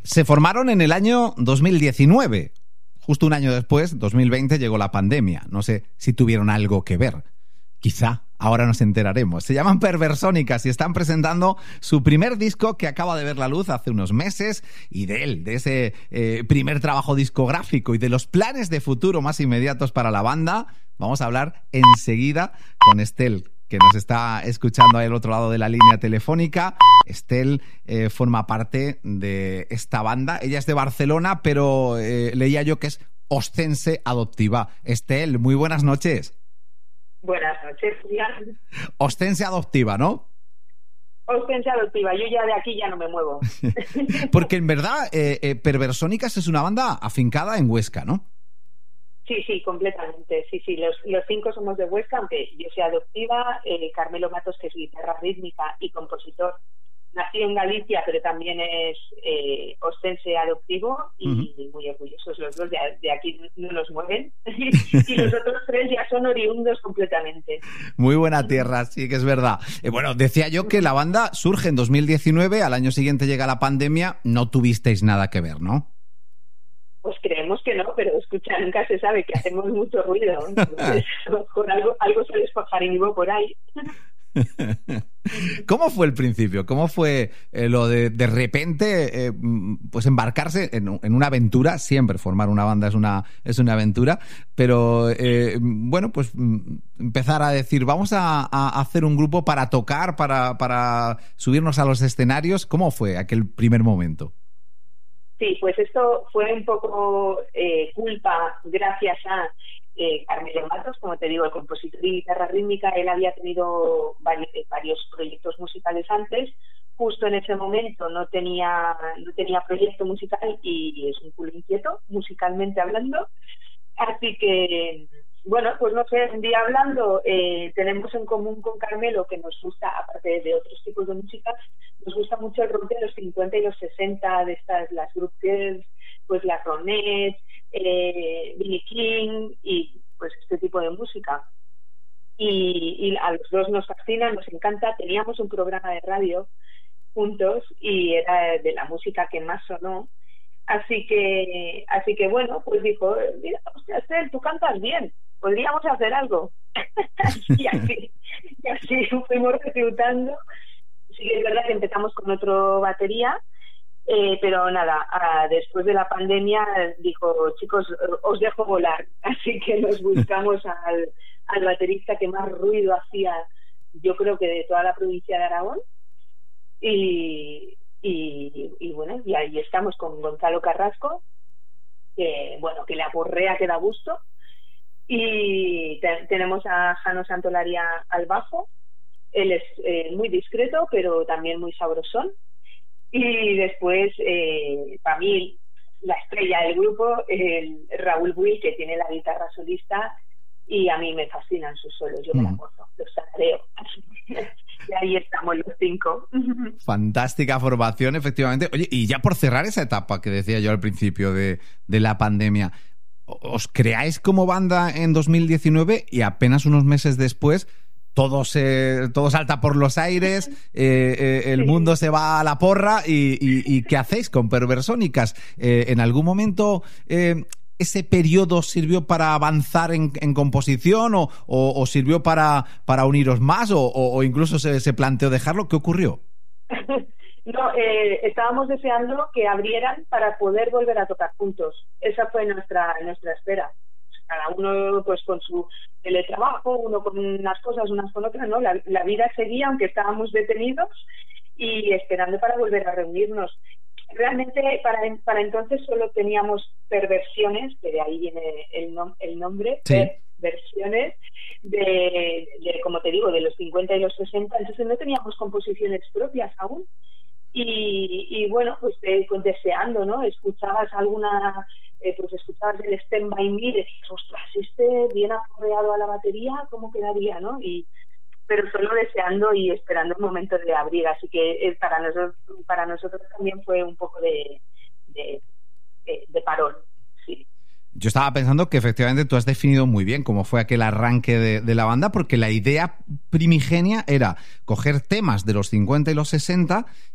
Se formaron en el año 2019. Justo un año después, 2020, llegó la pandemia. No sé si tuvieron algo que ver. Quizá, ahora nos enteraremos. Se llaman Perversónicas y están presentando su primer disco que acaba de ver la luz hace unos meses, y de ese primer trabajo discográfico y de los planes de futuro más inmediatos para la banda, vamos a hablar enseguida con Estel, que nos está escuchando ahí al otro lado de la línea telefónica. Estel forma parte de esta banda. Ella es de Barcelona, pero leía yo que es ostense adoptiva. Estel, muy buenas noches. Buenas noches, Julián. Ostense adoptiva, ¿no? Ostense adoptiva. Yo ya de aquí ya no me muevo. Porque en verdad, Perversónicas es una banda afincada en Huesca, ¿no? Sí, completamente. Sí, los 5 somos de Huesca, aunque yo sea adoptiva. Carmelo Matos, que es guitarra rítmica y compositor, nació en Galicia, pero también es ostense adoptivo y muy orgullosos los dos. De aquí no nos mueven. Y los otros 3 ya son oriundos completamente. Muy buena tierra, sí que es verdad. Bueno, decía yo que la banda surge en 2019, al año siguiente llega la pandemia. No tuvisteis nada que ver, ¿no? Pues creemos que no, pero escucha, nunca se sabe, que hacemos mucho ruido. Entonces, con algo se les pajarinibó por ahí. ¿Cómo fue el principio? ¿Cómo fue lo de repente pues embarcarse en una aventura? Siempre formar una banda es una aventura, pero bueno, pues empezar a decir, vamos a hacer un grupo para tocar, para subirnos a los escenarios. ¿Cómo fue aquel primer momento? Sí, pues esto fue un poco culpa gracias a Carmelo Matos, como te digo, el compositor y guitarra rítmica. Él había tenido varios proyectos musicales antes. Justo en ese momento no tenía proyecto musical y es un culo inquieto, musicalmente hablando. Así que, bueno, pues no sé, un día hablando, tenemos en común con Carmelo que nos gusta, aparte de otros tipos de música, nos gusta mucho el rock de los 50 y los 60, de las Group Girls, pues las Ronettes, Billy King y pues este tipo de música. Y a los dos nos fascina, nos encanta. Teníamos un programa de radio juntos y era de la música que más sonó. Así que bueno, pues dijo, mira, hostia, Estel, tú cantas bien, podríamos hacer algo. y así fuimos reclutando. Sí que es verdad que empezamos con otro batería, pero nada, después de la pandemia dijo, chicos, os dejo volar. Así que nos buscamos al baterista que más ruido hacía, yo creo que de toda la provincia de Aragón. Y bueno, y ahí estamos con Gonzalo Carrasco, que le aporrea, que da gusto. Y tenemos a Jano Santolaria al bajo. Él es muy discreto, pero también muy sabrosón. Y después, para mí, la estrella del grupo, el Raúl Buil, que tiene la guitarra solista, y a mí me fascinan sus solos. Yo me la gozo, los tarareo. Y ahí estamos los 5. Fantástica formación, efectivamente. Oye, y ya por cerrar esa etapa que decía yo al principio de la pandemia, ¿os creáis como banda en 2019 y apenas unos meses después todo salta por los aires, el mundo se va a la porra y ¿qué hacéis con Perversónicas? ¿En algún momento ese periodo sirvió para avanzar en composición o sirvió para uniros más o incluso se planteó dejarlo? ¿Qué ocurrió? No, estábamos deseando que abrieran para poder volver a tocar juntos. Esa fue nuestra espera. Cada uno pues con su teletrabajo, uno con unas cosas, unas con otras, ¿no? La vida seguía, aunque estábamos detenidos y esperando para volver a reunirnos. Realmente para entonces solo teníamos Perversiones, que de ahí viene el nombre, sí. Versiones de, como te digo, de los 50 y los 60, entonces no teníamos composiciones propias aún. Y bueno, pues deseando, ¿no? Escuchabas alguna, pues escuchabas el Stand By Me y decías, ostras, bien aporreado a la batería, ¿cómo quedaría, no? Pero solo deseando y esperando el momento de abrir, así que para nosotros también fue un poco de parón, sí. Yo estaba pensando que efectivamente tú has definido muy bien cómo fue aquel arranque de la banda, porque la idea primigenia era coger temas de los 50 y los 60